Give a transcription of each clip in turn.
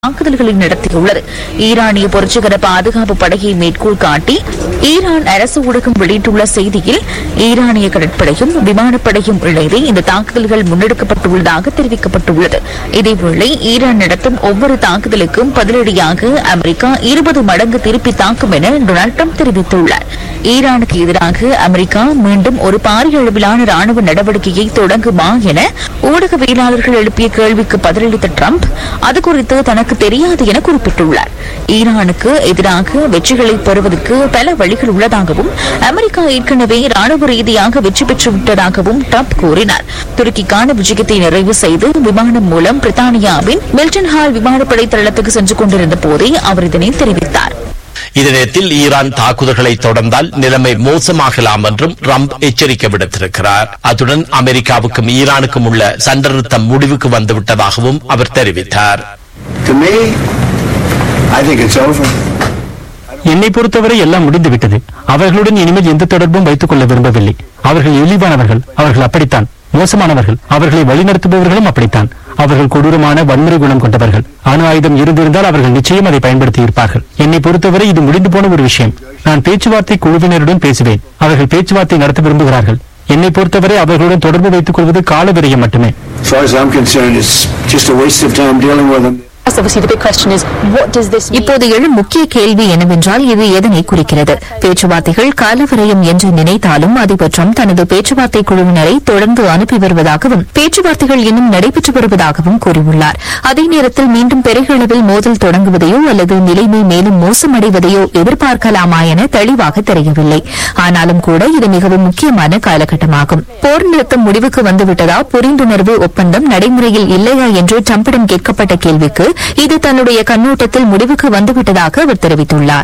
தாக்குதல்களை நடத்தியுள்ளது. ஈரானிய புரட்சிகர பாதுகாப்பு படையை மேற்கோள் காட்டி ஈரான் அரசு ஊடகம் வெளியிட்டுள்ள செய்தியில், ஈரானிய கடற்படையும் விமானப்படையும் இணைந்து இந்த தாக்குதல்கள் முன்னெடுக்கப்பட்டுள்ளதாக தெரிவிக்கப்பட்டுள்ளது. இதேவேளை ஈரான் நடத்தும் ஒவ்வொரு தாக்குதலுக்கும் பதிலடியாக அமெரிக்கா 20 மடங்கு திருப்பி தாக்கும் என டொனால்டு டிரம்ப் தெரிவித்துள்ளார். ஈரானுக்கு எதிராக அமெரிக்கா மீண்டும் ஒரு பாரிய அளவிலான ராணுவ நடவடிக்கையை தொடங்குமா என ஊடகவியலாளர்கள் எழுப்பிய கேள்விக்கு பதிலளித்த டிரம்ப், அது குறித்து தனக்கு தெரியாது என குறிப்பிட்டுள்ளார். ஈரானுக்கு எதிராக வெற்றிகளை பெறுவதற்கு பல வழிகள் உள்ளதாகவும் அமெரிக்கா ஏற்கனவே ராணுவ ரீதியாக வெற்றி பெற்றுவிட்டதாகவும் டிரம்ப் கூறினார். துருக்கிக்கான விஜயத்தை நிறைவு செய்து விமானம் மூலம் பிரித்தானியாவின் மில்டன் ஹால் விமானப்படை தளத்துக்கு சென்று கொண்டிருந்த போதே அவர் இதனை தெரிவித்தார். இதனத்தில் ஈரான் தாக்குதல்களை தொடர்ந்தால் நிலைமை மோசமாகலாம் என்றும் ட்ரம்ப் எச்சரிக்கை விடுத்திருக்கிறார். அத்துடன் அமெரிக்காவுக்கும் ஈரானுக்கும் உள்ள சண்டநிறுத்தம் முடிவுக்கு வந்துவிட்டதாகவும் அவர் தெரிவித்தார். என்னை பொறுத்தவரை எல்லாம் முடிந்துவிட்டது. அவர்களுடன் இனிமேல் எந்த தொடர்பும் வைத்துக் கொள்ள விரும்பவில்லை. அவர்கள் இழிவானவர்கள், அவர்கள் அப்படித்தான். மோசமானவர்கள், அவர்களை வழிநடத்துபவர்களும் அப்படித்தான். அவர்கள் கொடூரமான வன்முறை குணம் கொண்டவர்கள். அணு ஆயுதம் இருந்திருந்தால் அவர்கள் நிச்சயம் அதை பயன்படுத்தி இருப்பார்கள். என்னை பொறுத்தவரை இது முடிந்து போன ஒரு விஷயம். நான் பேச்சுவார்த்தை குழுவினருடன் பேசுவேன். அவர்கள் பேச்சுவார்த்தை நடத்த விரும்புகிறார்கள். என்னை பொறுத்தவரை அவர்களுடன் தொடர்பு வைத்துக் கொள்வது கால விரயம் மட்டுமே. இப்போது எழும் முக்கிய கேள்வி என்னவென்றால், இது எதனை குறிக்கிறது? பேச்சுவார்த்தைகள் காலவரையும் என்று நினைத்தாலும் அதிபர் டிரம்ப் தனது பேச்சுவார்த்தை குழுவினரை தொடர்ந்து அனுப்பி வருவதாகவும் பேச்சுவார்த்தைகள் இன்னும் நடைபெற்று வருவதாகவும் கூறியுள்ளார். அதே நேரத்தில் மீண்டும் பெரிய அளவில் மோதல் தொடங்குவதையோ அல்லது நிலைமை மேலும் மோசமடைவதையோ எதிர்பார்க்கலாமா என தெளிவாக தெரியவில்லை. ஆனாலும் கூட இது மிகவும் முக்கியமான காலகட்டமாகும். போர் நிறுத்தம் முடிவுக்கு வந்துவிட்டதா, புரிந்துணர்வு ஒப்பந்தம் நடைமுறையில் இல்லையா என்று டிரம்பிடம் கேட்கப்பட்ட கேள்விக்கு இது தன்னுடைய கண்ணோட்டத்தில் முடிவுக்கு வந்துவிட்டதாக அவர் தெரிவித்துள்ளார்.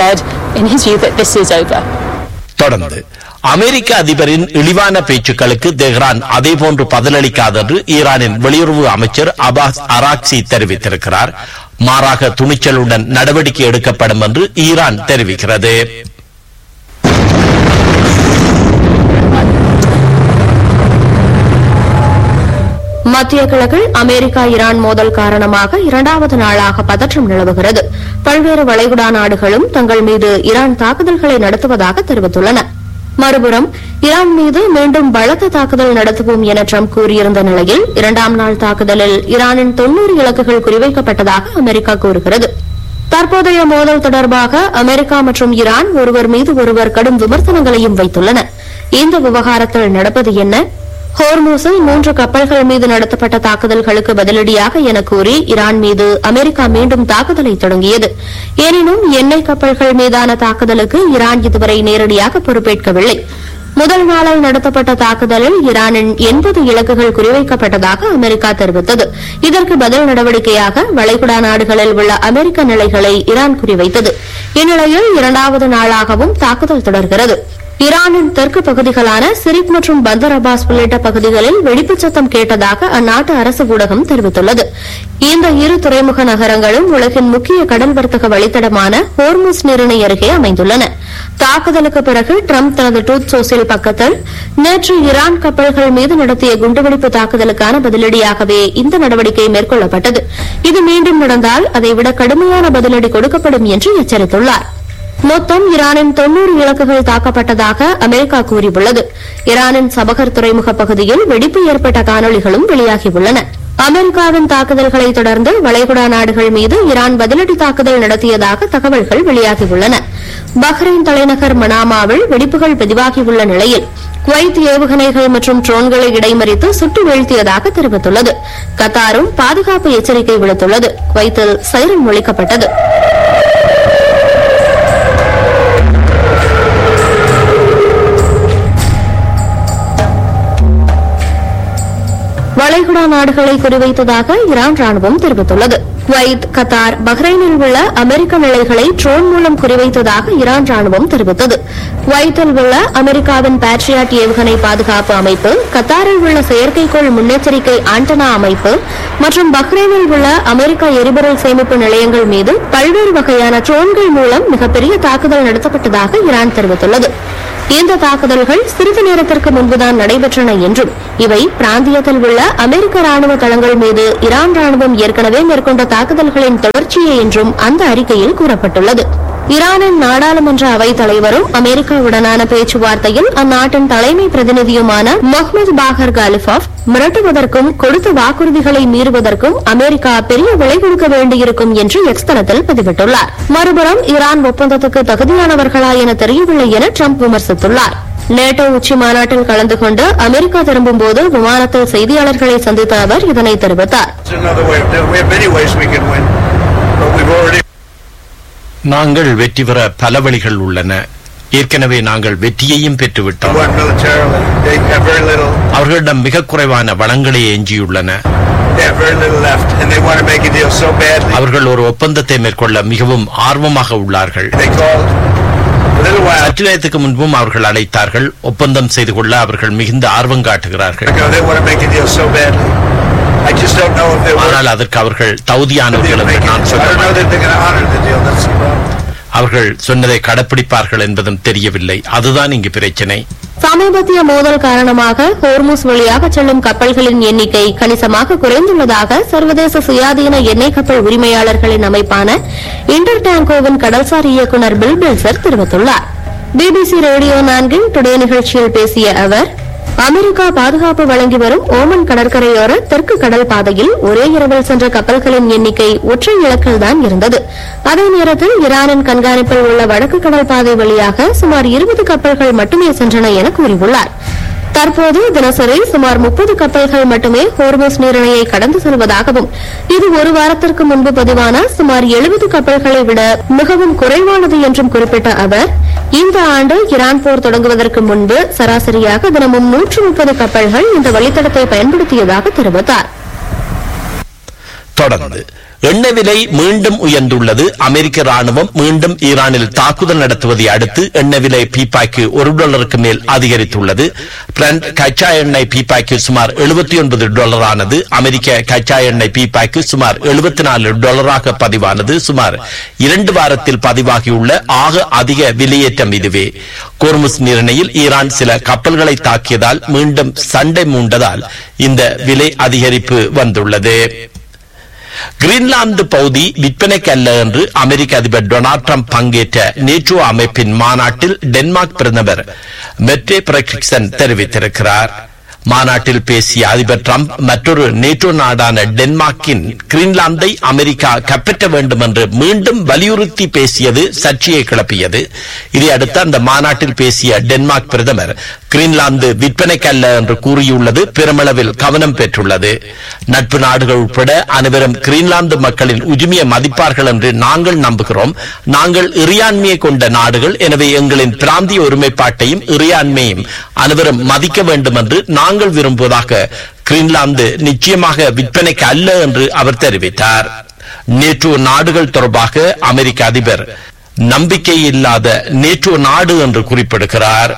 தொடர்ந்து அமெரிக்க அதிபரின் இழிவான பேச்சுக்களுக்கு தெஹ்ரான் அதேபோன்று பதிலளிக்காது என்று ஈரானின் வெளியுறவு அமைச்சர் அப்பாஸ் அராக்சி தெரிவித்திருக்கிறார். மாறாக துணிச்சலுடன் நடவடிக்கை எடுக்கப்படும் என்று ஈரான் தெரிவிக்கிறது. மத்திய கிழக்கில் அமெரிக்கா ஈரான் மோதல் காரணமாக 2வது நாளாக பதற்றம் நிலவுகிறது. பல்வேறு வளைகுடா நாடுகளும் தங்கள் மீது ஈரான் தாக்குதல்களை நடத்துவதாக தெரிவித்துள்ளன. மறுபுறம் ஈரான் மீது மீண்டும் பலத்த தாக்குதல் நடத்துவோம் என ட்ரம்ப் கூறியிருந்த நிலையில் 2ஆம் நாள் தாக்குதலில் ஈரானின் 90 இலக்குகள் குறிவைக்கப்பட்டதாக அமெரிக்கா கூறுகிறது. தற்போதைய மோதல் தொடர்பாக அமெரிக்கா மற்றும் ஈரான் ஒருவர் மீது ஒருவர் கடும் விமர்சனங்களையும் வைத்துள்ளன. இந்த விவகாரத்தில் நடப்பது என்ன? ஹோர்மூஸில் 3 கப்பல்கள் மீது நடத்தப்பட்ட தாக்குதல்களுக்கு பதிலடியாக என கூறி ஈரான் மீது அமெரிக்கா மீண்டும் தாக்குதலை தொடங்கியது. எனினும் எண்ணெய் கப்பல்கள் மீதான தாக்குதலுக்கு ஈரான் இதுவரை நேரடியாக பொறுப்பேற்கவில்லை. முதல் நாளில் நடத்தப்பட்ட தாக்குதலில் ஈரானின் 80 இலக்குகள் குறிவைக்கப்பட்டதாக அமெரிக்கா தெரிவித்தது. இதற்கு பதில் நடவடிக்கையாக வளைகுடா நாடுகளில் உள்ள அமெரிக்க நிலைகளை ஈரான் குறிவைத்தது. இந்நிலையில் 2வது நாளாகவும் தாக்குதல் தொடர்கிறது. ஈரானின் தெற்கு பகுதிகளான சிரிக் மற்றும் பந்தர் அப்பாஸ் உள்ளிட்ட பகுதிகளில் வெடிப்புச் சத்தம் கேட்டதாக அந்நாட்டு அரசு ஊடகம் தெரிவித்துள்ளது. இந்த இரு துறைமுக நகரங்களும் உலகின் முக்கிய கடல் வர்த்தக வழித்தடமான ஹோர்முஸ் நீரிணை அருகே அமைந்துள்ளன. தாக்குதலுக்கு பிறகு ட்ரம்ப் தனது ட்ரூத் சோசியல் பக்கத்தில், நேற்று ஈரான் கப்பல்கள் மீது நடத்திய குண்டுவெடிப்பு தாக்குதலுக்கான பதிலடியாகவே இந்த நடவடிக்கை மேற்கொள்ளப்பட்டது. இது மீண்டும் நடந்தால் அதைவிட கடுமையான பதிலடி கொடுக்கப்படும் என்று எச்சரித்துள்ளார். மொத்தம் ஈரானின் 90 இலக்குகள் தாக்கப்பட்டதாக அமெரிக்கா கூறியுள்ளது. ஈரானின் சபகர் துறைமுக பகுதியில் வெடிப்பு ஏற்பட்ட காணொலிகளும் வெளியாகியுள்ளன. அமெரிக்காவின் தாக்குதல்களை தொடர்ந்து வளைகுடா நாடுகள் மீது ஈரான் பதிலடி தாக்குதல் நடத்தியதாக தகவல்கள் வெளியாகியுள்ளன. பஹ்ரைன் தலைநகர் மனாமாவில் வெடிப்புகள் பதிவாகியுள்ள நிலையில் குவைத் ஏவுகணைகள் மற்றும் ட்ரோன்களை இடைமறித்து சுட்டு வீழ்த்தியதாக தெரிவித்துள்ளது. கத்தாரும் பாதுகாப்பு எச்சரிக்கை விடுத்துள்ளது. குவைத்தில் சைரன் ஒலிக்கப்பட்டது. வளைகுடா நாடுகளை குறிவைத்ததாக ஈரான் ராணுவம் தெரிவித்துள்ளது. குவைத், கத்தார், பஹ்ரைனில் உள்ள அமெரிக்க நிலைகளை ட்ரோன் மூலம் குறிவைத்ததாக ஈரான் ராணுவம் தெரிவித்தது. குவைத்தில் உள்ள அமெரிக்காவின் பேட்ரியாட் ஏவுகணை பாதுகாப்பு அமைப்பு, கத்தாரில் உள்ள செயற்கைக்கோள் முன்னெச்சரிக்கை ஆண்டனா அமைப்பு மற்றும் பஹ்ரைனில் உள்ள அமெரிக்க எரிபொருள் சேமிப்பு நிலையங்கள் மீது பல்வேறு வகையான ட்ரோன்கள் மூலம் மிகப்பெரிய தாக்குதல் நடத்தப்பட்டதாக ஈரான் தெரிவித்துள்ளது. இந்த தாக்குதல்கள் சிறிது நேரத்திற்கு முன்புதான் நடைபெற்றன என்றும் இவை பிராந்தியத்தில் உள்ள அமெரிக்க ராணுவ தளங்கள் மீது ஈரான் ராணுவம் ஏற்கனவே மேற்கொண்ட தாக்குதல்களின் தொடர்ச்சியே என்றும் அந்த அறிக்கையில் கூறப்பட்டுள்ளது. ஈரானின் நாடாளுமன்ற அவைத் தலைவரும் அமெரிக்காவுடனான பேச்சுவார்த்தையில் அந்நாட்டின் தலைமை பிரதிநிதியுமான முகமது பாகர் காலிஃபாப் மிரட்டுவதற்கும் கொடுத்த வாக்குறுதிகளை மீறுவதற்கும் அமெரிக்கா பெரிய விலை கொடுக்க வேண்டியிருக்கும் என்று எக்ஸ் தளத்தில் பதிவிட்டுள்ளார். மறுபுறம் ஈரான் ஒப்பந்தத்துக்கு தகுதியானவர்களா என தெரியவில்லை என ட்ரம்ப் விமர்சித்துள்ளார். நேட்டோ உச்சி மாநாட்டில் கலந்து கொண்டு அமெரிக்கா திரும்பும்போது விமானத்தில் செய்தியாளர்களை சந்தித்த அவர் இதனை தெரிவித்தார். நாங்கள் வெற்றி பெற பல வழிகள் உள்ளன. ஏற்கனவே நாங்கள் வெற்றியையும் பெற்றுவிட்டோம். அவர்களிடம் மிக குறைவான வளங்களே எஞ்சியுள்ளன. அவர்கள் ஒரு ஒப்பந்தத்தை மேற்கொள்ள மிகவும் ஆர்வமாக உள்ளார்கள். சற்று நேரத்துக்கு முன்பும் அவர்கள் அழைத்தார்கள். ஒப்பந்தம் செய்து கொள்ள அவர்கள் மிகுந்த ஆர்வம் காட்டுகிறார்கள். ஆனால் அதற்கு அவர்கள் தகுதியானவர்கள் என்று நான் அவர்கள் சொன்னதை கடைப்பிடிப்பார்கள் என்பதும் தெரியவில்லை. அதுதான் இங்கு பிரச்சனை. சமீபத்திய மோதல் காரணமாக ஹோர்முஸ் வழியாக செல்லும் கப்பல்களின் எண்ணிக்கை கணிசமாக குறைந்துள்ளதாக சர்வதேச சுயாதீன எண்ணெய் கப்பல் உரிமையாளர்களின் அமைப்பான இன்டர்டாங்கோவின் கடல்சார் இயக்குநர் பில் பெல்சர் தெரிவித்துள்ளார். பிபிசி ரேடியோ 4 டுடே நிகழ்ச்சியில் பேசிய அவர், அமெரிக்கா பாதுகாப்பு வழங்கி வரும் ஓமன் கடற்கரையோர தெற்கு கடல் பாதையில் ஒரே இரவில் சென்ற கப்பல்களின் எண்ணிக்கை ஒற்றை இலக்கில்தான் இருந்தது. அதே நேரத்தில் ஈரானின் கண்காணிப்பில் உள்ள வடக்கு கடல் பாதை வழியாக சுமார் 20 கப்பல்கள் மட்டுமே சென்றன என கூறியுள்ளார். தற்போது தினசரி சுமார் 30 கப்பல்கள் மட்டுமே ஹோர்முஸ் நீரிணையை கடந்து செல்வதாகவும் இது ஒரு வாரத்திற்கு முன்பு பதிவான சுமார் 70 கப்பல்களை விட மிகவும் குறைவானது என்றும் குறிப்பிட்ட அவர், இந்த ஆண்டு ஈரான் போர் தொடங்குவதற்கு முன்பு சராசரியாக தினமும் 130 கப்பல்கள் இந்த வழித்தடத்தை பயன்படுத்தியதாக தெரிவித்தார். தொடர்ந்து எண்ணெய் விலை மீண்டும் உயர்ந்துள்ளது. அமெரிக்க ராணுவம் மீண்டும் ஈரானில் தாக்குதல் நடத்துவதை அடுத்து எண்ணெய் விலை பீப்பாய்க்கு $1 மேல் அதிகரித்துள்ளது. பிராண்ட் கச்சா எண்ணெய் பீப்பாய்க்கு சுமார் $79 ஆனது. அமெரிக்க கச்சா எண்ணெய் பீப்பாய்க்கு சுமார் $74 பதிவானது. சுமார் 2 வாரத்தில் பதிவாகியுள்ள ஆக அதிக விலையேற்றம் இதுவே. ஹோர்முஸ் நீரிணையில் ஈரான் சில கப்பல்களை தாக்கியதால் மீண்டும் சண்டை மூண்டதால் இந்த விலை அதிகரிப்பு வந்துள்ளது. கிரீன்லாந்து பகுதி விற்பனைக்கு அல்ல என்று அமெரிக்க அதிபர் டொனால்ட் ட்ரம்ப் பங்கேற்ற நேட்டோ அமைப்பின் மாநாட்டில் டென்மார்க் பிரதமர் மெட்டே ஃபிரெட்ரிக்சன் தெரிவித்திருக்கிறார். மாநாட்டில் பேசிய அதிபர் ட்ரம்ப் மற்றொரு நேட்டோ நாடான டென்மார்க்கின் கிரீன்லாந்தை அமெரிக்கா கைப்பற்ற வேண்டும் என்று மீண்டும் வலியுறுத்தி பேசியது சர்ச்சையை கிளப்பியது. இதையடுத்து அந்த மாநாட்டில் பேசிய டென்மார்க் பிரதமர் கிரீன்லாந்து விற்பனைக்கல்ல என்று கூறியுள்ளது பெருமளவில் கவனம் பெற்றுள்ளது. நட்பு நாடுகள் உட்பட அனைவரும் கிரீன்லாந்து மக்களின் உரிமையை மதிப்பார்கள் என்று நாங்கள் நம்புகிறோம். நாங்கள் இறையாண்மையை கொண்ட நாடுகள். எனவே எங்களின் பிராந்திய ஒருமைப்பாட்டையும் இறையாண்மையும் அனைவரும் மதிக்க வேண்டும் என்று நாங்கள் விரும்புவதாக கிரீன்லாந்து நிச்சயமாக விற்பனைக்கு அல்ல என்று அவர் தெரிவித்தார். நேட்டோ நாடுகள் தொடர்பாக அமெரிக்க அதிபர் நம்பிக்கை இல்லாத நேட்டோ நாடு என்று குறிப்பிடுகிறார்.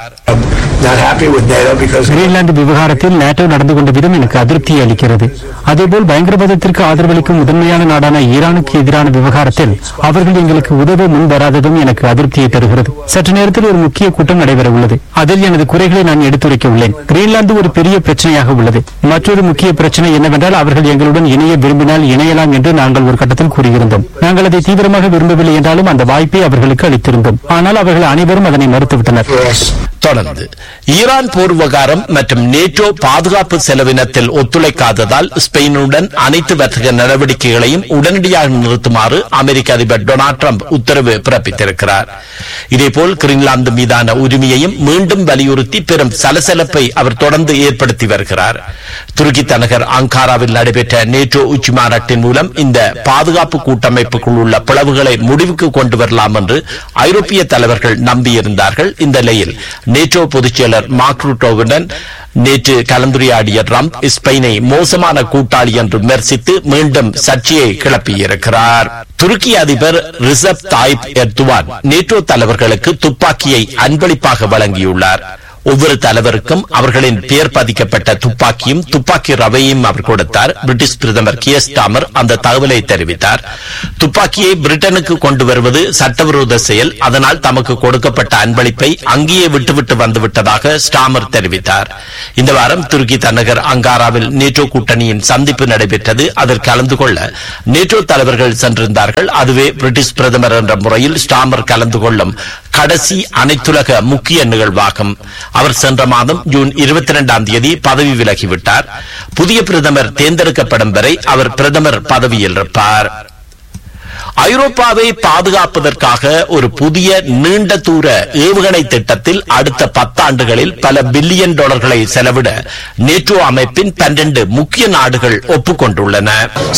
கிரீன்லாந்து விவகாரத்தில் நேட்டோ நடந்து கொண்ட விதம் எனக்கு அதிருப்தியை அளிக்கிறது. அதேபோல் பயங்கரவாதத்திற்கு ஆதரவளிக்கும் முதன்மையான நாடான ஈரானுக்கு எதிரான விவகாரத்தில் அவர்கள் எங்களுக்கு உதவ முன் வராததும் எனக்கு அதிருப்தியை தருகிறது. சற்று நேரத்தில் ஒரு முக்கிய கூட்டம் நடைபெற உள்ளது. அதில் எனது குறைகளை நான் எடுத்துரைக்க உள்ளேன். கிரீன்லாந்து ஒரு பெரிய பிரச்சனையாக உள்ளது. மற்றொரு முக்கிய பிரச்சனை என்னவென்றால் அவர்கள் எங்களுடன் இணைய விரும்பினால் இணையலாம் என்று நாங்கள் ஒரு கட்டத்தில் கூறியிருந்தோம். நாங்கள் அதை தீவிரமாக விரும்பவில்லை என்றாலும் அந்த வாய்ப்பை அவர்களுக்கு அளித்திருந்தோம். ஆனால் அவர்கள் அனைவரும் அதனை மறுத்துவிட்டனர். தொடர்ந்து ஈரான் போர் விவகாரம் மற்றும் நேட்டோ பாதுகாப்பு செலவினத்தில் ஒத்துழைக்காததால் ஸ்பெயினுடன் அனைத்து வர்த்தக நடவடிக்கைகளையும் உடனடியாக நிறுத்துமாறு அமெரிக்க அதிபர் டொனால்ட் ட்ரம்ப் உத்தரவு பிறப்பித்திருக்கிறார். இதேபோல் கிரீன்லாந்து மீதான உரிமையையும் மீண்டும் வலியுறுத்தி பெரும் சலசலப்பை அவர் தொடர்ந்து ஏற்படுத்தி வருகிறார். துருக்கி தலைநகர் அங்காராவில் நடைபெற்ற நேட்டோ உச்சி மாநாட்டின் மூலம் இந்த பாதுகாப்பு கூட்டமைப்புக்குள் உள்ள பிளவுகளை முடிவுக்கு கொண்டு வரலாம் என்று ஐரோப்பிய தலைவர்கள் நம்பியிருந்தார்கள். இந்த நிலையில் நேட்டோ பொதுச் செயலர் மார்க் ரூட்டோவுடன் நேற்று கலந்துரையாடிய ட்ரம்ப் ஸ்பெயினை மோசமான கூட்டாளி என்று விமர்சித்து மீண்டும் சர்ச்சையை கிளப்பியிருக்கிறார். துருக்கி அதிபர் ரிசப் தாயிப் எர்துவான் நேட்டோ தலைவர்களுக்கு துப்பாக்கியை அன்பளிப்பாக வழங்கியுள்ளார். ஒவ்வொரு தலைவருக்கும் அவர்களின் பெயர் பதிக்கப்பட்ட துப்பாக்கியும் துப்பாக்கி ரவையும் அவர் கொடுத்தார். பிரிட்டிஷ் பிரதமர் கியர் ஸ்டாமர் அந்த தகவலை தெரிவித்தார். துப்பாக்கியை பிரிட்டனுக்கு கொண்டு வருவது சட்டவிரோத செயல், அதனால் தமக்கு கொடுக்கப்பட்ட அன்பளிப்பை அங்கேயே விட்டுவிட்டு வந்துவிட்டதாக ஸ்டாமர் தெரிவித்தார். இந்த வாரம் துருக்கி தலைநகர் அங்காராவில் நேட்டோ கூட்டணியின் சந்திப்பு நடைபெற்றது. அதில் கலந்து கொள்ள நேட்டோ தலைவர்கள் சென்றிருந்தார்கள். அதுவே பிரிட்டிஷ் பிரதமர் என்ற முறையில் ஸ்டாமர் கலந்து கொள்ளும் கடைசி அனைத்துலக முக்கிய நிகழ்வாகும். அவர் சென்ற மாதம் ஜூன் 22ஆம் தேதி பதவி விலகிவிட்டார். புதிய பிரதமர் தேர்ந்தெடுக்கப்படும் வரை அவர் பிரதமர் பதவியில் இருப்பார். ஐரோப்பாவை பாதுகாப்பதற்காக ஒரு புதிய நீண்ட தூர ஏவுகணை திட்டத்தில் அடுத்த 10 ஆண்டுகளில் பல பில்லியன் டாலர்களை செலவிட நேட்டோ அமைப்பின் 12 முக்கிய நாடுகள் ஒப்புக்கொண்டுள்ளன.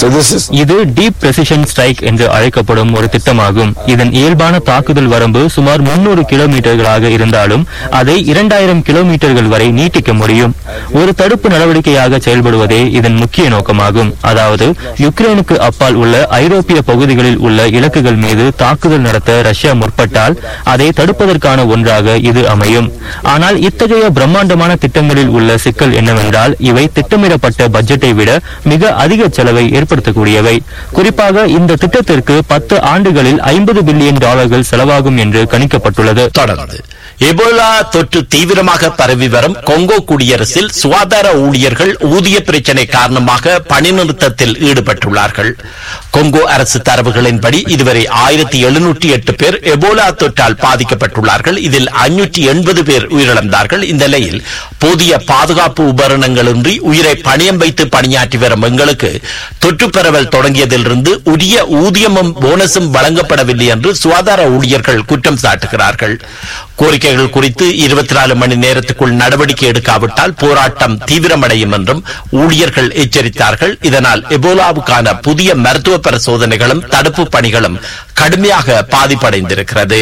இது டீப் பிரெசிஷன் ஸ்ட்ரைக் என்று அழைக்கப்படும் ஒரு திட்டமாகும். இதன் இயல்பான தாக்குதல் வரம்பு சுமார் 300 கிலோமீட்டர்களாக இருந்தாலும் அதை 2000 கிலோமீட்டர்கள் வரை நீட்டிக்க முடியும். ஒரு தடுப்பு நடவடிக்கையாக செயல்படுவதே இதன் முக்கிய நோக்கமாகும். அதாவது யுக்ரைனுக்கு அப்பால் உள்ள ஐரோப்பிய பகுதிகளில் உள்ள இலக்குகள் மீது தாக்குதல் நடத்த ரஷ்யா முற்பட்டால் அதை தடுப்பதற்கான ஒன்றாக இது அமையும். ஆனால் இத்தகைய பிரம்மாண்டமான திட்டங்களில் உள்ள சிக்கல் என்னவென்றால் இவை திட்டமிடப்பட்ட பட்ஜெட்டை விட மிக அதிக செலவை ஏற்படுத்தக்கூடியவை. குறிப்பாக இந்த திட்டத்திற்கு 10 ஆண்டுகளில் 50 பில்லியன் டாலர்கள் செலவாகும் என்று கணிக்கப்பட்டுள்ளது. தொடர்ந்து எபோலா தொற்று தீவிரமாக பரவி வரும் கொங்கோ குடியரசில் சுகாதார ஊழியர்கள் ஊதிய பிரச்சினை காரணமாக பணி நிறுத்தத்தில் ஈடுபட்டுள்ளார்கள். கொங்கோ அரசு தரவுகளின்படி இதுவரை 1708 பேர் எபோலா தொற்றால் பாதிக்கப்பட்டுள்ளார்கள். இதில் 580 பேர் உயிரிழந்தார்கள். இந்த நிலையில் போதிய பாதுகாப்பு உபகரணங்களின்றி உயிரை பணியம் வைத்து பணியாற்றி வரும் எங்களுக்கு தொற்று பரவல் தொடங்கியதிலிருந்து உரிய ஊதியமும் போனஸும் வழங்கப்படவில்லை என்று சுகாதார ஊழியர்கள் குற்றம் சாட்டுகிறார்கள். கோரிக்கைகள் குறித்து 24 மணி நேரத்துக்குள் நடவடிக்கை எடுக்காவிட்டால் போராட்டம் தீவிரமடையும் என்றும் ஊழியர்கள் எச்சரித்தார்கள். இதனால் எபோலாவுக்கான புதிய மருத்துவ பரிசோதனைகளும் தடுப்பு பணிகளும் கடுமையாக பாதிப்படைந்திருக்கிறது.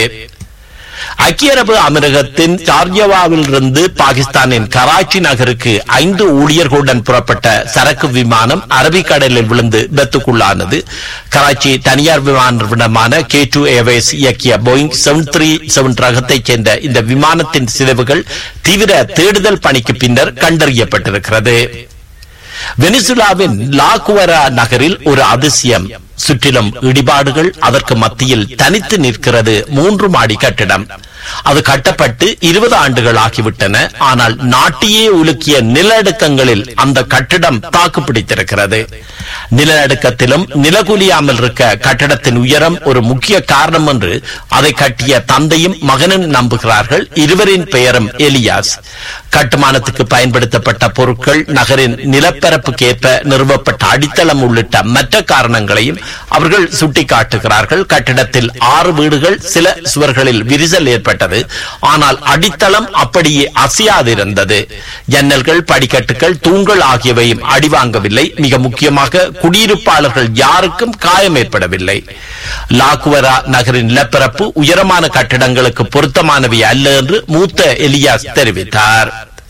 ஐக்கிய அரபு அமீரகத்தின் சார்ஜவாவில் இருந்து பாகிஸ்தானின் கராச்சி நகருக்கு 5 ஊழியர்களுடன் புறப்பட்ட சரக்கு விமானம் அரபிக்கடலில் விழுந்து விபத்துக்குள்ளானது. கராச்சி தனியார் விமான நிறுவனமான K2 ஏர்வேஸ் இயக்கிய போயிங் 737 ரகத்தைச் சேர்ந்த இந்த விமானத்தின் சிதைவுகள் தீவிர தேடுதல் பணிக்கு பின்னர் கண்டறியப்பட்டிருக்கிறது. வெனிசுலாவின் லாகுவரா நகரில் ஒரு அதிசயம். சுற்றிலும் இடிபாடுகள், அதற்கு மத்தியில் தனித்து நிற்கிறது 3 மாடி கட்டிடம். அது கட்டப்பட்டு 20 ஆண்டுகள் ஆகிவிட்டன. ஆனால் நாட்டையே உலுக்கிய நிலநடுக்கங்களில் அந்த கட்டிடம் தாக்குப்பிடித்திருக்கிறது. நிலநடுக்கத்திலும் நிலகுலியாமல் இருக்க கட்டிடத்தின் உயரம் ஒரு முக்கிய காரணம் என்று அதை கட்டிய தந்தையும் மகனும் நம்புகிறார்கள். இருவரின் பெயரும் எலியாஸ். கட்டுமானத்துக்கு பயன்படுத்தப்பட்ட பொருட்கள், நகரின் நிலப்பரப்புக்கேற்ப நிறுவப்பட்ட அடித்தளம் உள்ளிட்ட மற்ற காரணங்களையும் அவர்கள் சுட்டிக்காட்டுகிறார்கள். கட்டிடத்தில் 6 வீடுகள், சில சுவர்களில் விரிசல் ஏற்பட்டது. ஆனால் அடித்தளம் அப்படியே அசையாதிருந்தது. ஜன்னல்கள், படிக்கட்டுகள், தூண்கள் ஆகியவையும் அடிவாங்கவில்லை. மிக முக்கியமாக குடியிருப்பாளர்கள் யாருக்கும் காயம் ஏற்படவில்லை. லாகுவரா நகரின் நிலப்பரப்பு உயரமான கட்டிடங்களுக்கு பொருத்தமானவை அல்ல என்று மூத்த எலியாஸ் தெரிவித்தார்.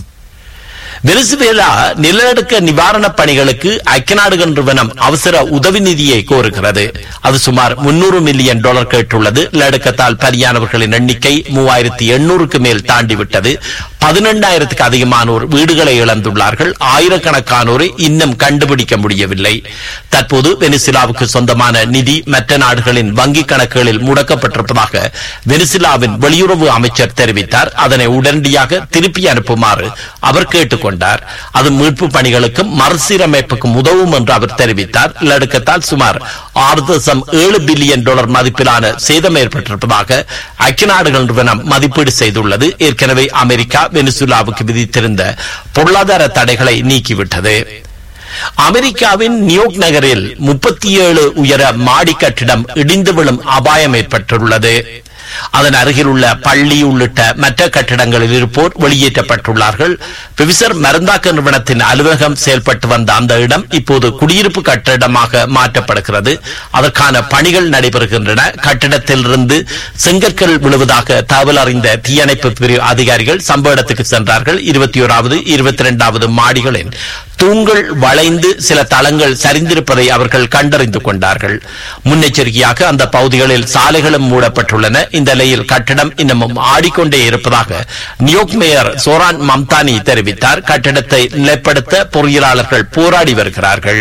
வெனிசுவேலா நிலநடுக்க நிவாரணப் பணிகளுக்கு ஐக்கிய நாடுகள் நிறுவனம் அவசர உதவி நிதியை கோருகிறது. அது சுமார் $300 மில்லியன் கேட்டுள்ளது. நிலநடுக்கத்தால் பலியானவர்களின் எண்ணிக்கை 3800க்கு மேல் தாண்டிவிட்டது. 18,000க்கு அதிகமானோர் வீடுகளை இழந்துள்ளார்கள். ஆயிரக்கணக்கானோரை இன்னும் கண்டுபிடிக்க முடியவில்லை. தற்போது வெனிசுலாவுக்கு சொந்தமான நிதி மற்ற நாடுகளின் வங்கிக் கணக்குகளில் முடக்கப்பட்டிருப்பதாக வெனிசுலாவின் வெளியுறவு அமைச்சர் தெரிவித்தார். அதனை உடனடியாக திருப்பி அனுப்புமாறு அவர் கேட்டுக்கொண்டார். அது மீட்பு பணிகளுக்கும் மறுசீரமைப்புக்கும் உதவும் என்று அவர் தெரிவித்தார். நிலநடுக்கத்தால் சுமார் $6.7 பில்லியன் மதிப்பிலான சேதம் ஏற்பட்டிருப்பதாக ஐக்கிய நாடுகள் நிறுவனம் மதிப்பீடு செய்துள்ளது. ஏற்கனவே அமெரிக்கா வெனிசுலாவுக்கு விதித்திருந்த பொருளாதார தடைகளை நீக்கிவிட்டது. அமெரிக்காவின் நியூயார்க் நகரில் 37 உயர மாடி கட்டிடம் இடிந்து விழும் அபாயம் ஏற்பட்டுள்ளது. அதன் அருகில் உள்ள பள்ளி உள்ளிட்ட மற்ற கட்டிடங்களில் இருப்போர் வெளியேற்றப்பட்டுள்ளார்கள். பிவிசர் மருந்தாக்க நிறுவனத்தின் அலுவலகம் செயல்பட்டு வந்த அந்த இடம் இப்போது குடியிருப்பு கட்டிடமாக மாற்றப்படுகிறது. அதற்கான பணிகள் நடைபெறுகின்றன. கட்டிடத்திலிருந்து செங்கற்கள் விழுவதாக தகவல் அறிந்த தீயணைப்பு பிரிவு அதிகாரிகள் சம்பவ இடத்துக்கு சென்றார்கள். 21வது 22வது மாடிகளின் தூண்கள் வளைந்து சில தளங்கள் சரிந்திருப்பதை அவர்கள் கண்டறிந்து கொண்டார்கள். முன்னெச்சரிக்கையாக அந்த பகுதிகளில் சாலைகளும் மூடப்பட்டுள்ளன. இந்த இந்த நிலையில் கட்டடம் இன்னமும் ஆடிக்கொண்டே இருப்பதாக நியூயார்க் மேயர் சோரான் மம்தானி தெரிவித்தார். கட்டடத்தை நிலைப்படுத்த பொறியியலாளர்கள் போராடி வருகிறார்கள்.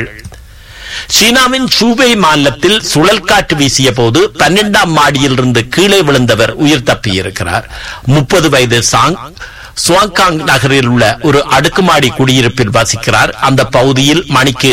சீனாவின் சூபே மாநிலத்தில் சுழல் காற்று வீசிய போது 12ஆம் மாடியிலிருந்து கீழே விழுந்தவர் உயிர் தப்பியிருக்கிறார். 30 வயது சுவாங்காங் நகரில் உள்ள ஒரு அடுக்குமாடி குடியிருப்பில் வசிக்கிறார். அந்த பகுதியில் மணிக்கு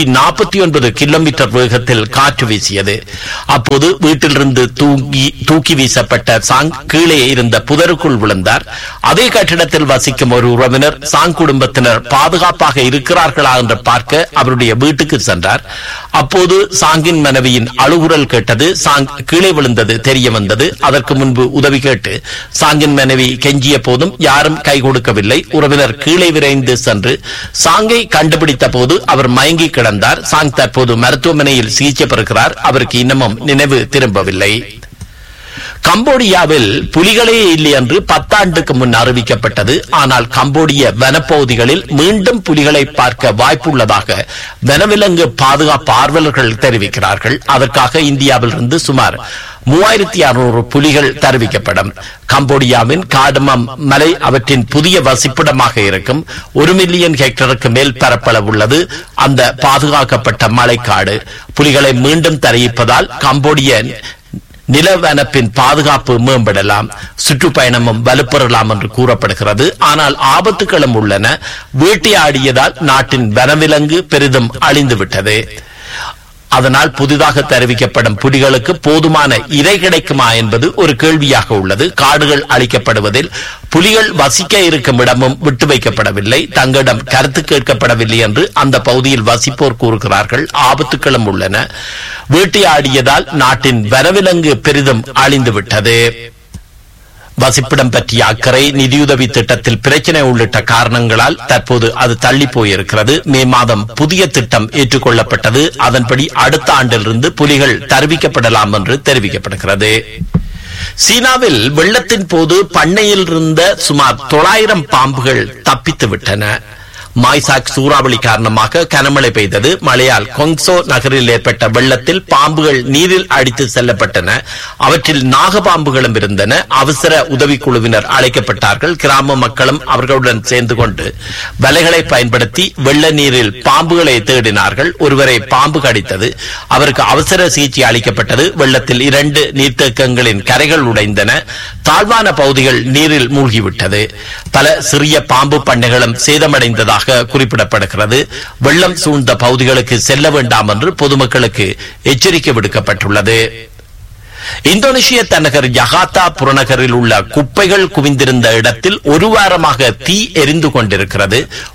149 கிலோமீட்டர் வேகத்தில் காற்று வீசியது. அப்போது வீட்டிலிருந்து தூக்கி வீசப்பட்ட சாங் கீழே இருந்த புதருக்குள் விழுந்தார். அதே கட்டிடத்தில் வசிக்கும் ஒரு உறவினர் சாங் குடும்பத்தினர் பாதுகாப்பாக இருக்கிறார்களா என்று பார்க்க அவருடைய வீட்டுக்கு சென்றார். அப்போது சாங்கின் மனைவியின் அழுகுரல் கேட்டது. சாங் கீழே விழுந்தது தெரிய வந்தது. அதற்கு முன்பு உதவி கேட்டு சாங்கின் மனைவி கெஞ்சிய போதும் யாரும் கை கொடுக்கவில்லை. உறவினர் கீழே விரைந்து சென்று சாங்கை கண்டுபிடித்த போது அவர் மயங்கி கிடந்தார். சாங் தற்போது மருத்துவமனையில் சிகிச்சை பெறுகிறார். அவருக்கு இன்னமும் நினைவு திரும்பவில்லை. கம்போடியாவில் புலிகளே இல்லை என்று 10 ஆண்டுக்கு முன் அறிவிக்கப்பட்டது. ஆனால் கம்போடிய வனப்பகுதிகளில் மீண்டும் புலிகளை பார்க்க வாய்ப்புள்ளதாக வனவிலங்கு பாதுகாப்பு ஆர்வலர்கள் தெரிவிக்கிறார்கள். அதற்காக இந்தியாவிலிருந்து சுமார் 3600 புலிகள் தெரிவிக்கப்படும். கம்போடியாவின் காடமம் மலை அவற்றின் புதிய வசிப்பிடமாக இருக்கும். 1 மில்லியன் ஹெக்டருக்கு மேல் பரப்பளவு உள்ளது அந்த பாதுகாக்கப்பட்ட மலைக்காடு. புலிகளை மீண்டும் தெரிவிப்பதால் கம்போடிய நிலவனப்பின் பாதுகாப்பு மேம்படலாம், சுற்றுப்பயணமும் வலுப்பெறலாம் என்று கூறப்படுகிறது. ஆனால் ஆபத்துகளும் உள்ளன. வேட்டையாடியதால் நாட்டின் வனவிலங்கு பெரிதும் அழிந்துவிட்டது. அதனால் புதிதாக தெரிவிக்கப்படும் புலிகளுக்கு போதுமான இரை கிடைக்குமா என்பது ஒரு கேள்வியாக உள்ளது. காடுகள் அழிக்கப்படுவதில் புலிகள் வசிக்க இருக்கும் இடமும் விட்டு வைக்கப்படவில்லை, தங்களிடம் கருத்து கேட்கப்படவில்லை என்று அந்த பகுதியில் வசிப்போர் கூறுகிறார்கள். ஆபத்துகளும் உள்ளன. வேட்டையாடியதால் நாட்டின் வனவிலங்கு பெரிதும் அழிந்துவிட்டது. வசிப்பிடம் பற்றிய அக்கறை, நிதியுதவி திட்டத்தில் பிரச்சனை உள்ளிட்ட காரணங்களால் தற்போது அது தள்ளி போயிருக்கிறது. மே மாதம் புதிய திட்டம் ஏற்றுக்கொள்ளப்பட்டது. அதன்படி அடுத்த ஆண்டிலிருந்து புலிகள் தெரிவிக்கப்படலாம் என்று தெரிவிக்கப்படுகிறது. சீனாவில் வெள்ளத்தின் போது பண்ணையில் இருந்த சுமார் 900 பாம்புகள் தப்பித்து விட்டன. மாய்சாக் சூறாவளி காரணமாக கனமழை பெய்தது. மழையால் கொங்சோ நகரில் ஏற்பட்ட வெள்ளத்தில் பாம்புகள் நீரில் அடித்து செல்லப்பட்டன. அவற்றில் நாகப்பாம்புகளும் இருந்தன. அவசர உதவிக்குழுவினர் அழைக்கப்பட்டார்கள். கிராம மக்களும் அவர்களுடன் சேர்ந்து கொண்டு வலைகளை பயன்படுத்தி வெள்ள நீரில் பாம்புகளை தேடினார்கள். ஒருவரை பாம்பு கடித்தது. அவருக்கு அவசர சிகிச்சை அளிக்கப்பட்டது. வெள்ளத்தில் 2 நீர்த்தேக்கங்களின் கரைகள் உடைந்தன. தாழ்வான பகுதிகள் நீரில் மூழ்கிவிட்டது. பல சிறிய பாம்பு பண்ணைகளும் சேதமடைந்ததாக குறிப்பிடப்படுகிறது. வெள்ளம் சூழ்ந்த பகுதிகளுக்கு செல்ல வேண்டாம் என்று பொதுமக்களுக்கு எச்சரிக்கை விடுக்கப்பட்டுள்ளது. இந்தோனேஷிய தலைநகர் ஜகார்த்தா புறநகரில் உள்ள குப்பைகள் குவிந்திருந்த இடத்தில் ஒரு வாரமாக தீ எரிந்து கொண்டிருக்கிறது.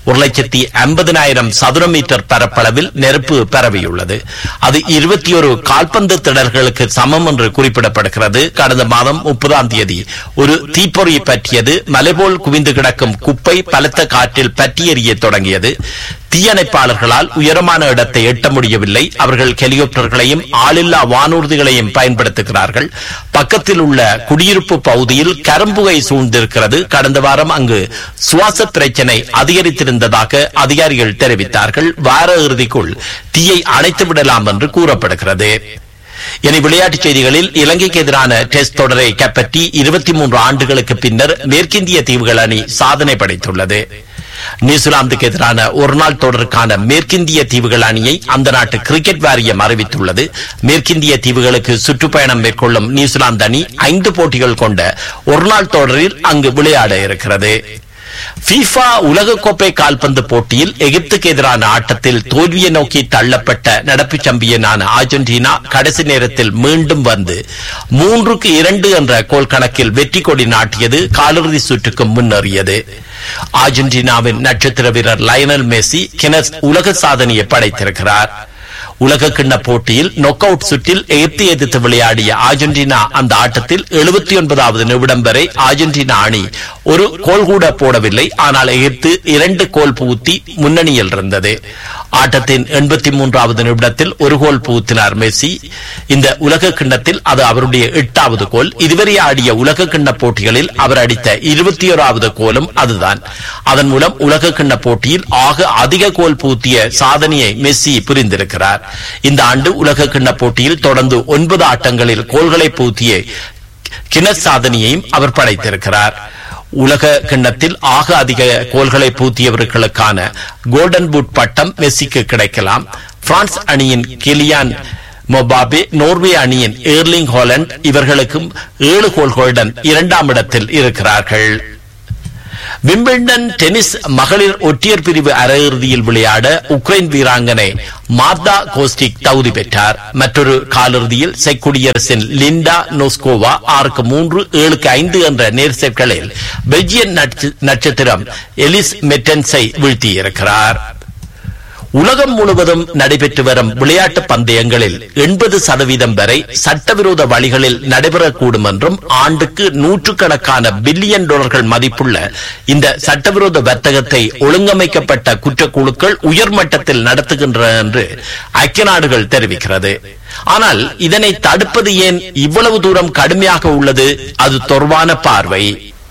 1,50,000 சதுர மீட்டர் பரப்பளவில் நெருப்பு பரவியுள்ளது. அது 21 கால்பந்து திடல்களுக்கு சமம் என்று குறிப்பிடப்படுகிறது. கடந்த மாதம் 30ஆம் தேதி ஒரு தீப்பொறி பற்றியது. மலைபோல் குவிந்து கிடக்கும் குப்பை பலத்த காற்றில் பற்றி எரிய தொடங்கியது. தீயணைப்பாளர்களால் உயரமான இடத்தை எட்ட முடியவில்லை. அவர்கள் ஹெலிகாப்டர்களையும் ஆளில்லா வானூர்திகளையும் பயன்படுத்துகிறார்கள். பக்கத்தில் உள்ள குடியிருப்பு பகுதியில் கரும்புகை சூழ்ந்திருக்கிறது. கடந்த வாரம் அங்கு சுவாச பிரச்சனை அதிகரித்திருந்ததாக அதிகாரிகள் தெரிவித்தார்கள். வார இறுதிக்குள் தீயை அணைத்து விடலாம் என்று கூறப்படுகிறது. இனி விளையாட்டுச் செய்திகளில் இலங்கைக்கு எதிரான டெஸ்ட் தொடரை கைப்பற்றி 23 ஆண்டுகளுக்கு பின்னர் மேற்கிந்திய தீவுகள் அணி சாதனை படைத்துள்ளது. நியூசிலாந்துக்கு எதிரான ஒருநாள் தொடருக்கான மேற்கிந்திய தீவுகள் அணியை அந்த நாட்டு கிரிக்கெட் வாரியம் அறிவித்துள்ளது. மேற்கிந்திய தீவுகளுக்கு சுற்றுப்பயணம் மேற்கொள்ளும் நியூசிலாந்து அணி 5 போட்டிகள் கொண்ட ஒருநாள் தொடரில் அங்கு விளையாட இருக்கிறது. FIFA உலகக்கோப்பை கால்பந்து போட்டியில் எகிப்துக்கு எதிரான ஆட்டத்தில் தோல்வியை நோக்கி தள்ளப்பட்ட நடப்பு சாம்பியனான அர்ஜென்டினா கடைசி நேரத்தில் மீண்டும் வந்து 3-2 என்ற கோல் கணக்கில் வெற்றி கொடி நாட்டியது. காலிறுதி சுற்றுக்கு முன்னேறியது. அர்ஜென்டினாவின் நட்சத்திர வீரர் லயனல் மெஸ்ஸி கினஸ் உலக சாதனையை படைத்திருக்கிறார். உலக கிண்ண போட்டியில் நொக் அவுட் சுற்றில் எகிப்தை எதிர்த்து விளையாடிய அர்ஜென்டினா அந்த ஆட்டத்தில் 79வது நிமிடம் வரை அர்ஜென்டினா அணி ஒரு கோல் கூட போடவில்லை. ஆனால் எகிப்து 2 கோல் புகுத்தி முன்னணியில் இருந்தது. ஆட்டத்தின் 83வது நிமிடத்தில் ஒரு கோல் புகுத்தினார் மெஸ்ஸி. இந்த உலக கிண்ணத்தில் அது அவருடைய 8வது கோல். இதுவரை ஆடிய உலக கிண்ண போட்டிகளில் அவர் அடித்த 21வது கோலும் அதுதான். அதன் மூலம் உலக கிண்ண போட்டியில் ஆக அதிக கோல் புகுத்திய சாதனையை மெஸ்ஸி புரிந்திருக்கிறார். இந்த ஆண்டு உலக கிண்ண போட்டியில் தொடர்ந்து 9 ஆட்டங்களில் கோல்களை புகுத்திய கின்னஸ் சாதனையையும் அவர் படைத்திருக்கிறார். உலக கிண்ணத்தில் ஆக அதிக கோல்களை பூத்தியவர்களுக்கான கோல்டன் பூட் பட்டம் மெஸ்ஸிக்கு கிடைக்கலாம். பிரான்ஸ் அணியின் கிலியான் மொபாபே, நோர்வே அணியின் ஏர்லிங் ஹாலண்ட் இவர்களுக்கும் 7 கோல்களுடன் 2ஆம் இடத்தில் இருக்கிறார்கள். விம்பிள்டன் டென்னிஸ் மகளிர் ஒற்றையர் பிரிவு அரையிறுதியில் விளையாட உக்ரைன் வீராங்கனை மார்தா கோஸ்டிக் தகுதி பெற்றார். மற்றொரு காலிறுதியில் செக் குடியரசின் லிண்டா நோஸ்கோவா 6-3, 7-5 என்ற நேர் செட்களில் பெல்ஜியன் நட்சத்திரம் எலிஸ் மெட்டன்ஸை வீழ்த்தியிருக்கிறார். உலகம் முழுவதும் நடைபெற்று வரும் விளையாட்டு பந்தயங்களில் 80% வரை சட்டவிரோத வழிகளில் நடைபெறக்கூடும் என்றும் ஆண்டுக்கு நூற்றுக்கணக்கான பில்லியன் டாலர்கள் மதிப்புள்ள இந்த சட்டவிரோத வர்த்தகத்தை ஒழுங்கமைக்கப்பட்ட குற்றக்குழுக்கள் உயர்மட்டத்தில் நடத்துகின்றன என்று ஐக்கிய நாடுகள் தெரிவிக்கிறது. ஆனால் இதனை தடுப்பது ஏன் இவ்வளவு தூரம் கடுமையாக உள்ளது? அது தொடர்பான பார்வை.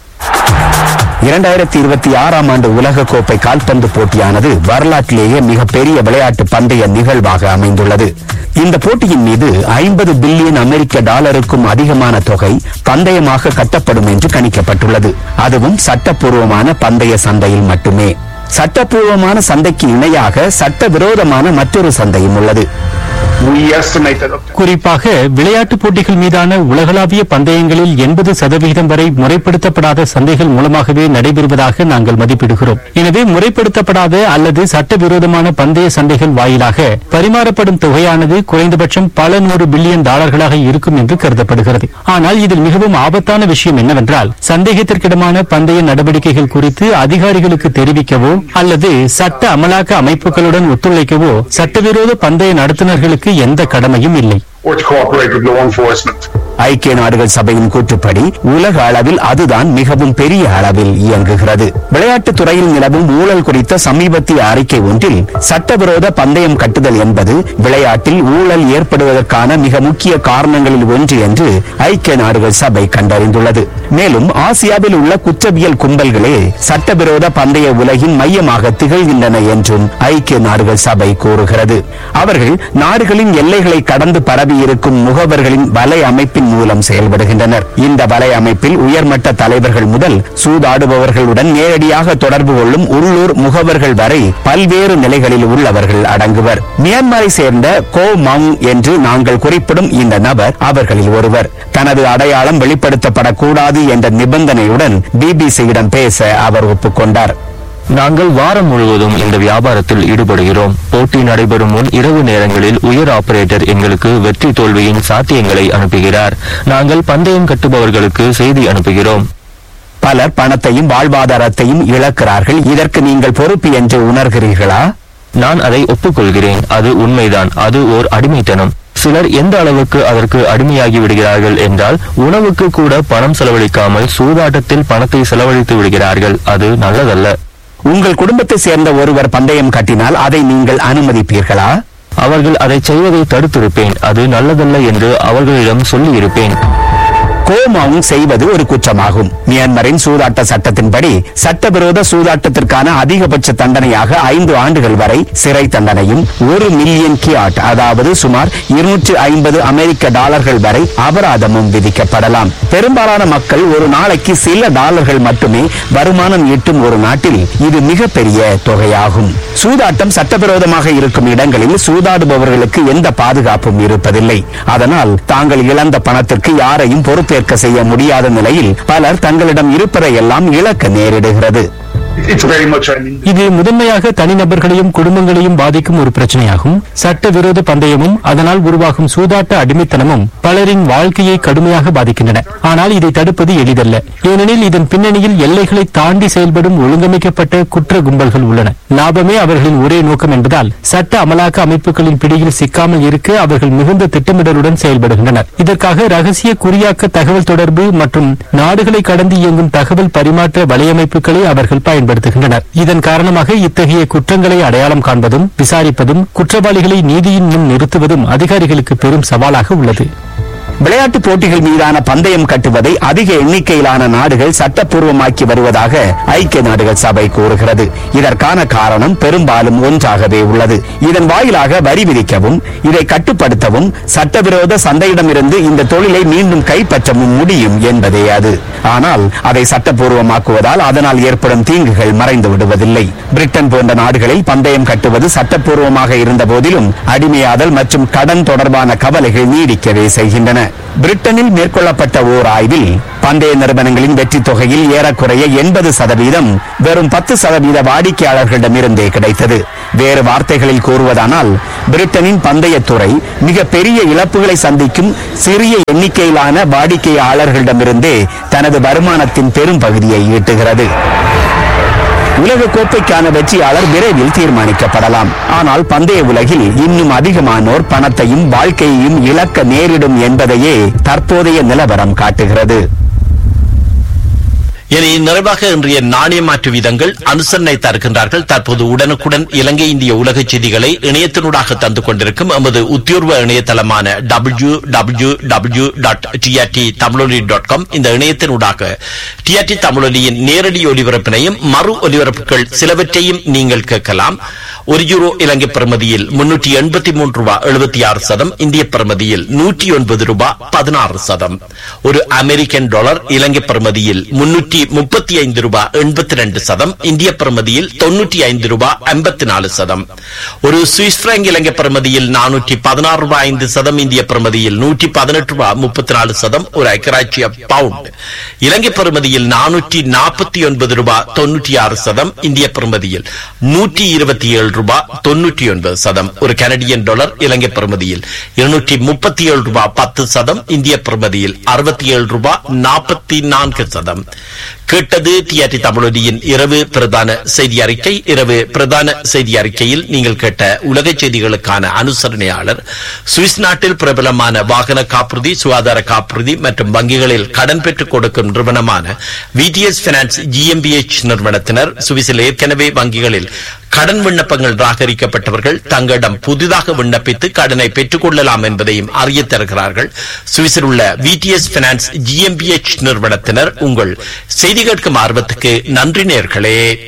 2026ஆம் ஆண்டு உலக கோப்பை கால்பந்து போட்டியானது வரலாற்றிலேயே மிகப்பெரிய விளையாட்டு பந்தய நிகழ்வாக அமைந்துள்ளது. இந்த போட்டியின் மீது 50 பில்லியன் அமெரிக்க டாலருக்கும் அதிகமான தொகை பந்தயமாக கட்டப்படும் என்று கணிக்கப்பட்டுள்ளது. அதுவும் சட்டப்பூர்வமான பந்தய சந்தையில் மட்டுமே. சட்டப்பூர்வமான சந்தைக்கு இணையாக சட்டவிரோதமான மற்றொரு சந்தையும் உள்ளது. குறிப்பாக விளையாட்டுப் போட்டிகள் மீதான உலகளாவிய பந்தயங்களில் 80% வரை முறைப்படுத்தப்படாத சந்தைகள் மூலமாகவே நடைபெறுவதாக நாங்கள் மதிப்பிடுகிறோம். எனவே முறைப்படுத்தப்படாத அல்லது சட்டவிரோதமான பந்தய சந்தைகள் வாயிலாக பரிமாறப்படும் தொகையானது குறைந்தபட்சம் பல 100 பில்லியன் டாலர்களாக இருக்கும் என்று கருதப்படுகிறது. ஆனால் இதில் மிகவும் ஆபத்தான விஷயம் என்னவென்றால், சந்தேகத்திற்கிடமான பந்தய நடவடிக்கைகள் குறித்து அதிகாரிகளுக்கு தெரிவிக்கவோ அல்லது சட்ட அமலாக்க அமைப்புகளுடன் ஒத்துழைக்கவோ சட்டவிரோத பந்தய நடத்துனர்களுக்கு எந்த கடமையும் இல்லை. ஐக்கிய நாடுகள் சபையின் கூற்றுப்படி உலக அளவில் அதுதான் மிகவும் பெரிய அளவில் இயங்குகிறது. விளையாட்டுத் துறையில் நிலவும் ஊழல் குறித்த சமீபத்திய அறிக்கை ஒன்றில் சட்டவிரோத பந்தயம் கட்டுதல் என்பது விளையாட்டில் ஊழல் ஏற்படுவதற்கான மிக முக்கிய காரணங்களில் ஒன்று என்று ஐக்கிய நாடுகள் சபை கண்டறிந்துள்ளது. மேலும் ஆசியாவில் உள்ள குற்றவியல் கும்பல்களே சட்டவிரோத பந்தய உலகின் மையமாக திகழ்கின்றன என்றும் ஐக்கிய நாடுகள் சபை கூறுகிறது. அவர்கள் நாடுகளின் எல்லைகளை கடந்து பரவி இருக்கும் முகவர்களின் வலை அமைப்பின் மூலம் செயல்படுகின்றனர். இந்த வலை அமைப்பில் உயர்மட்ட தலைவர்கள் முதல் சூதாடுபவர்களுடன் நேரடியாக தொடர்பு கொள்ளும் உள்ளூர் முகவர்கள் வரை பல்வேறு நிலைகளில் உள்ளவர்கள் அடங்குவர். மியான்மரை சேர்ந்த கோ மங் என்று நாங்கள் குறிப்பிடும் இந்த நபர் அவர்களில் ஒருவர். தனது அடையாளம் வெளிப்படுத்தப்படக்கூடாது என்ற நிபந்தனையுடன் பிபிசியிடம் பேச அவர் ஒப்புக்கொண்டார். நாங்கள் வாரம் முழுவதும் இந்த வியாபாரத்தில் ஈடுபடுகிறோம். போட்டி நடைபெறும் முன் இரவு நேரங்களில் உயர் ஆபரேட்டர் எங்களுக்கு வெற்றி தோல்வியின் சாத்தியங்களை அனுப்புகிறார். நாங்கள் பந்தயம் கட்டுபவர்களுக்கு செய்தி அனுப்புகிறோம். பலர் பணத்தையும் வாழ்வாதாரத்தையும் இழக்கிறார்கள். இதற்கு நீங்கள் பொறுப்பு என்று உணர்கிறீர்களா? நான் அதை ஒப்புக்கொள்கிறேன். அது உண்மைதான். அது ஓர் அடிமைத்தனம். சிலர் எந்த அளவுக்கு அதற்கு அடிமையாகி விடுகிறார்கள் என்றால், உணவுக்கு கூட பணம் செலவழிக்காமல் சூதாட்டத்தில் பணத்தை செலவழித்து விடுகிறார்கள். அது நல்லதல்ல. உங்கள் குடும்பத்தை சேர்ந்த ஒருவர் பந்தயம் கட்டினால் அதை நீங்கள் அனுமதிப்பீர்களா? அவர்கள் அதை செய்வதை தடுத்திருப்பேன். அது நல்லதல்ல என்று அவர்களிடம் சொல்லி இருப்பேன். கோமாவும் செய்வது ஒரு குற்றமாகும். மியான்மரின் சூதாட்ட சட்டத்தின்படி சட்டவிரோத சூதாட்டத்திற்கான அதிகபட்ச தண்டனையாக 5 ஆண்டுகள் வரை சிறை தண்டனையும் 1 மில்லியன் கியாட், அதாவது சுமார் 250 அமெரிக்க டாலர்கள் வரை அபராதமும் விதிக்கப்படலாம். பெரும்பாலான மக்கள் ஒரு நாளைக்கு சில டாலர்கள் மட்டுமே வருமானம் ஈட்டும் ஒரு நாட்டில் இது மிகப்பெரிய தொகையாகும். சூதாட்டம் சட்டவிரோதமாக இருக்கும் இடங்களில் சூதாடுபவர்களுக்கு எந்த பாதுகாப்பும் இருப்பதில்லை. அதனால் தாங்கள் இழந்த பணத்திற்கு யாரையும் பொறுப்பேற்க செய்ய முடியாத நிலையில் பலர் தங்களிடம் இருப்பதையெல்லாம் இழக்க நேரிடுகிறது. இது முதன்மையாக தனிநபர்களையும் குடும்பங்களையும் பாதிக்கும் ஒரு பிரச்சனையாகும். சட்டவிரோத பந்தயமும் அதனால் உருவாகும் சூதாட்ட அடிமைத்தனமும் பலரின் வாழ்க்கையை கடுமையாக பாதிக்கின்றன. ஆனால் இதை தடுப்பது எளிதல்ல. ஏனெனில் இதன் பின்னணியில் எல்லைகளை தாண்டி செயல்படும் ஒழுங்கமைக்கப்பட்ட குற்ற கும்பல்கள் உள்ளன. லாபமே அவர்களின் ஒரே நோக்கம் என்பதால் சட்ட அமலாக்க அமைப்புகளின் பிடியில் சிக்காமல் இருக்க அவர்கள் மிகுந்த திட்டமிடலுடன் செயல்படுகின்றனர். இதற்காக ரகசிய குறியாக்க தகவல் தொடர்பு மற்றும் நாடுகளை கடந்து இயங்கும் தகவல் பரிமாற்ற வலையமைப்புகளை அவர்கள் பயன்படுத்துகின்றனர். இதன் காரணமாக இத்தகைய குற்றங்களை அடையாளம் காண்பதும் விசாரிப்பதும் குற்றவாளிகளை நீதியின் முன் நிறுத்துவதும் அதிகாரிகளுக்கு பெரும் சவாலாக உள்ளது. விளையாட்டு போட்டிகள் மீதான பந்தயம் கட்டுவதை அதிக எண்ணிக்கையிலான நாடுகள் சட்டப்பூர்வமாக்கி வருவதாக ஐக்கிய நாடுகள் சபை கூறுகிறது. இதற்கான காரணம் பெரும்பாலும் ஒன்றாகவே உள்ளது. இதன் வாயிலாக வரி விதிக்கவும் இதை கட்டுப்படுத்தவும் சட்டவிரோத சந்தையிடமிருந்து இந்த தொழிலை மீண்டும் கைப்பற்றவும் முடியும் என்பதே அது. ஆனால் அதை சட்டப்பூர்வமாக்குவதால் அதனால் ஏற்படும் தீங்குகள் மறைந்து விடுவதில்லை. பிரிட்டன் போன்ற நாடுகளில் பந்தயம் கட்டுவது சட்டப்பூர்வமாக இருந்த போதிலும் அடிமையாதல் மற்றும் கடன் தொடர்பான கவலைகள் நீடிக்கவே செய்கின்றன. பிரிட்டனில் மேற்கொள்ளப்பட்ட ஓர் ஆய்வில் பந்தய நிறுவனங்களின் வெற்றி தொகையில் ஏறக்குறைய 80% வெறும் 10% வாடிக்கையாளர்களிடமிருந்தே கிடைத்தது. வேறு வார்த்தைகளில் கூறுவதானால் பிரிட்டனின் பந்தயத்துறை மிக பெரிய இழப்புகளை சந்திக்கும் சிறிய எண்ணிக்கையிலான வாடிக்கையாளர்களிடமிருந்தே தனது வருமானத்தின் பெரும் பகுதியை ஈட்டுகிறது. உலக கோப்பைக்கான வெற்றியாளர் விரைவில் தீர்மானிக்கப்படலாம். ஆனால் பந்தய உலகில் இன்னும் அதிகமானோர் பணத்தையும் வாழ்க்கையையும் இழக்க நேரிடும் என்பதையே தற்போதைய நிலவரம் காட்டுகிறது. இனி நிறைவாக இன்றைய நாணய மாற்று வீதங்கள் அனுசரணை தருகின்றார்கள். தற்போது உடனுக்குடன் இலங்கை இந்திய உலக செய்திகளை இணையத்தினூடாக தந்து கொண்டிருக்கும் எமது உத்தியோர்வ இணையதளமான www.trttamiloli.com இந்த இணையத்தினூடாக டிஆர்டி தமிழொலியின் நேரடி ஒலிபரப்பினையும் மறு ஒலிபரப்புகள் சிலவற்றையும் நீங்கள் கேட்கலாம். €1 இலங்கை பிரமதியில் $383.76, இந்திய பிரமதியில் $109.16. ஒரு அமெரிக்கன் டாலர் இலங்கை பிரமதியில் $335.82, இந்திய பிரமதியில் $95.54. ஒரு சுவிஸ் பிராங்க் இலங்கை பிரமதியில் $416.05, இந்திய பிரமதியில் $118.34. ஒரு ஐக்கியராட்சிய பவுண்ட் இலங்கை பிரமதியில் $449.96, இந்திய பிரமதியில் $127.99. ஒரு கனடியன் டாலர் இலங்கை பிரமதியில் $237.10, இந்திய பிரமதியில் $67.44. கேட்டது டிஆர்டி தமிழொலியின் இரவு பிரதான செய்தி அறிக்கை. இரவு பிரதான செய்தி அறிக்கையில் நீங்கள் கேட்ட உலக செய்திகளுக்கான அனுசரணையாளர் சுவிஸ் நாட்டில் பிரபலமான வாகன காப்புறுதி, சுகாதார காப்புறுதி மற்றும் வங்கிகளில் கடன் பெற்றுக் கொடுக்கும் நிறுவனமான விடிஎஸ் பைனான்ஸ் ஜிஎம்பிஎச் நிறுவனத்தினர். சுவிஸில் ஏற்கனவே வங்கிகளில் கடன் விண்ணப்பங்கள் நிராகரிக்கப்பட்டவர்கள் தங்களிடம் புதிதாக விண்ணப்பித்து கடனை பெற்றுக் கொள்ளலாம் என்பதையும் அறிய தருகிறார்கள். சுவிஸில் உள்ள விடிஎஸ் பைனான்ஸ் ஜிஎம்பிஎச் நிறுவனத்தினர். உங்கள் செய்தி கேட்கும் ஆர்வத்துக்கு நன்றி நேயர்களே.